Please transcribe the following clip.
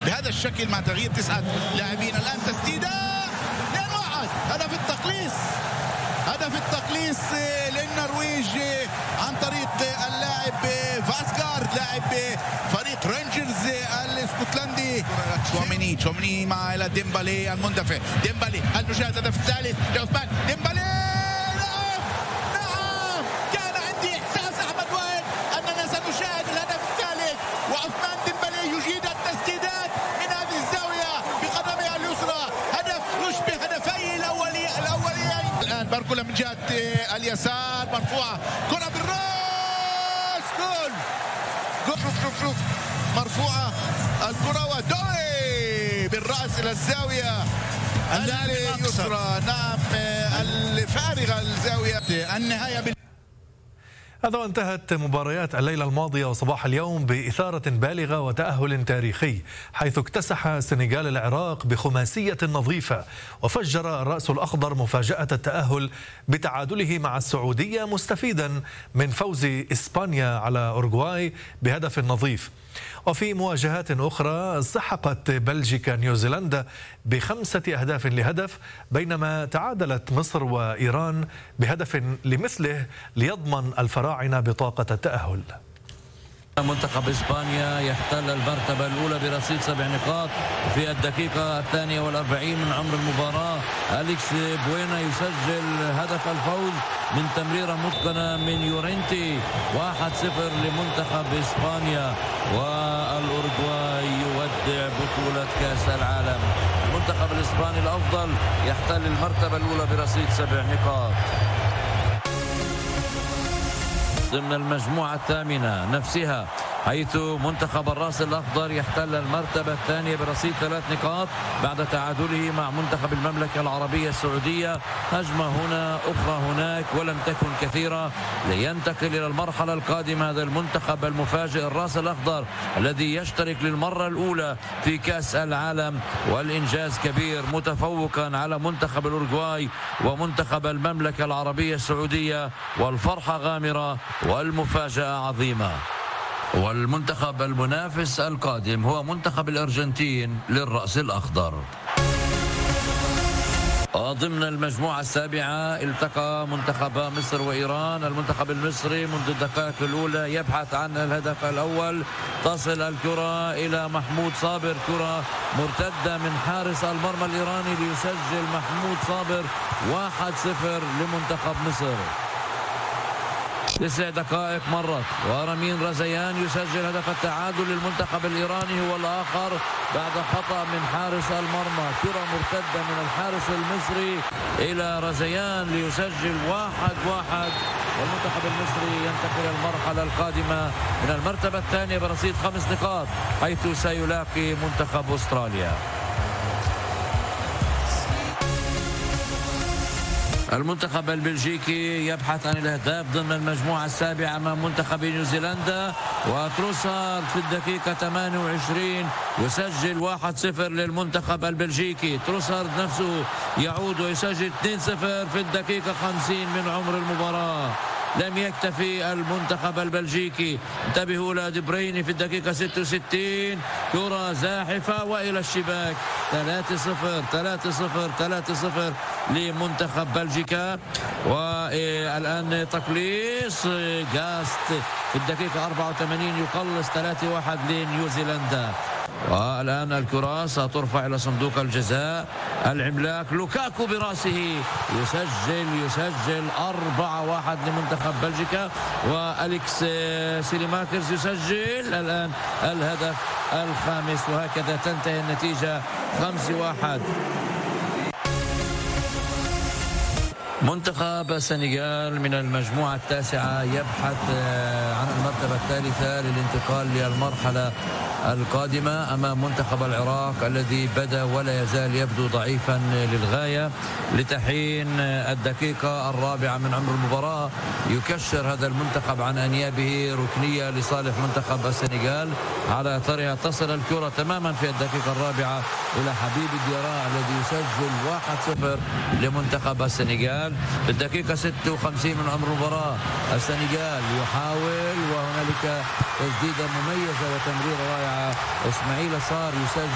بهذا الشكل مع تغيير 9 لاعبين. الآن تسديدة 2-1. هدف التقليص، هدف التقليص للنرويج عن طريق اللاعب فاسكارد لاعب فريق رينجرز الاسكتلندي. تشواميني مع الى ديمبالي المندفع، ديمبالي المجهز الهدف الثالث لعثمان ديمبالي. نعم نعم، كان عندي احساس احمد وائل اننا سنشاهد الهدف الثالث، وعثمان ديمبالي يجيد التسديدات من هذه الزاويه بقدمها اليسرى. هدف يشبه هدفي الاوليين. الان باركولا من جهه اليسار، مرفوعه كره بالراس، جول جول. شوف مرفوعه الكره ودوي بالراس الى الزاويه اليسرى. نعم، الفارغه الزاويه. النهايه هذا وانتهت مباريات الليلة الماضية وصباح اليوم بإثارة بالغة وتأهل تاريخي، حيث اكتسح السنغال العراق بخماسية نظيفة، وفجر الرأس الأخضر مفاجأة التأهل بتعادله مع السعودية مستفيدا من فوز إسبانيا على أورغواي بهدف نظيف. وفي مواجهات أخرى سحقت بلجيكا نيوزيلندا ب5 أهداف لهدف، بينما تعادلت مصر وإيران بهدف لمثله ليضمن الفراعنة بطاقة التأهل. منتخب إسبانيا يحتل المرتبة الأولى برصيد 7 نقاط في الدقيقة 42 من عمر المباراة. أليكس بوينا يسجل هدف الفوز من تمريرة متقنة من يورينتي. 1-0 لمنتخب إسبانيا، والأورجواي يودع بطولة كأس العالم. المنتخب الإسباني الأفضل يحتل المرتبة الأولى برصيد 7 نقاط. ضمن المجموعة الثامنة نفسها، حيث منتخب الراس الأخضر يحتل المرتبة الثانية برصيد 3 نقاط بعد تعادله مع منتخب المملكة العربية السعودية. هجمة هنا أخرى هناك ولم تكن كثيرة لينتقل إلى المرحلة القادمة. هذا المنتخب المفاجئ الراس الأخضر الذي يشترك للمرة الأولى في كأس العالم، والإنجاز كبير، متفوقا على منتخب الأورجواي ومنتخب المملكة العربية السعودية، والفرحة غامرة والمفاجأة عظيمة. والمنتخب المنافس القادم هو منتخب الأرجنتين للرأس الأخضر. ضمن المجموعة السابعة التقى منتخبا مصر وإيران. المنتخب المصري منذ الدقائق الأولى يبحث عن الهدف الأول. تصل الكرة إلى محمود صابر، كرة مرتدة من حارس المرمى الإيراني ليسجل محمود صابر. 1-0 لمنتخب مصر. 9 دقائق مرت ورامين رزيان يسجل هدف التعادل للمنتخب الإيراني، هو الآخر بعد خطأ من حارس المرمى. كرة مرتدة من الحارس المصري إلى رزيان ليسجل 1-1. والمنتخب المصري ينتقل المرحلة القادمة من المرتبة الثانية برصيد 5 نقاط، حيث سيلاقي منتخب أستراليا. المنتخب البلجيكي يبحث عن الأهداف ضمن المجموعة السابعة أمام منتخب نيوزيلندا، وتروسارد في الدقيقة 28 يسجل 1-0 للمنتخب البلجيكي. تروسارد نفسه يعود ويسجل 2-0 في الدقيقة 50 من عمر المباراة. لم يكتفي المنتخب البلجيكي، انتبهوا لدي بروين في الدقيقة 66، كرة زاحفة وإلى الشباك. 3-0 لمنتخب بلجيكا. والآن تقليص جاست في الدقيقة 84 يقلص 3-1 لنيوزيلندا. والآن الكرة سترفع إلى صندوق الجزاء. العملاق لوكاكو برأسه يسجل 4-1 لمنتخب بلجيكا. وأليكس سيليماكرز يسجل الآن الهدف الخامس، وهكذا تنتهي النتيجة 5-1. منتخب السنغال من المجموعة التاسعة يبحث عن المرتبة الثالثة للانتقال للمرحلة القادمة أمام منتخب العراق الذي بدأ ولا يزال يبدو ضعيفا للغاية. لتحين الدقيقة 4 من عمر المباراة يكشر هذا المنتخب عن أنيابه ركنية لصالح منتخب السنغال. على أثرها تصل الكرة تماما في الدقيقة 4 إلى حبيب ديارا الذي يسجل 1-0 لمنتخب السنغال. في الدقيقة 56 من عمر المباراة السنغال يحاول، وهنالك تسديدة مميزة وتمريرة رائعة. إسماعيل صار يسجل